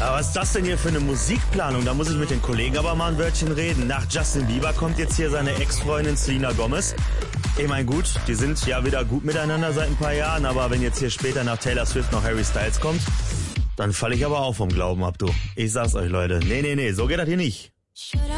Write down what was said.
Aber was ist das denn hier für eine Musikplanung? Da muss ich mit den Kollegen aber mal ein Wörtchen reden. Nach Justin Bieber kommt jetzt hier seine Ex-Freundin Selena Gomez. Ich mein gut, die sind ja wieder gut miteinander seit ein paar Jahren, aber wenn jetzt hier später nach Taylor Swift noch Harry Styles kommt, dann falle ich aber auch vom Glauben ab, du. Ich sag's euch, Leute. Nee, so geht das hier nicht.